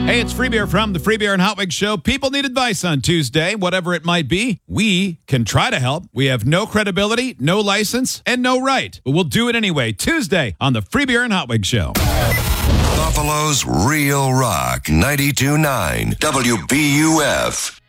Hey, it's Free Beer from the Free Beer and Hot Wings Show. People need advice on Tuesday, whatever it might be. We can try to help. We have no credibility, no license, and no right. But we'll do it anyway. Tuesday on the Free Beer and Hot Wings Show. Buffalo's Real Rock 92.9 WBUF.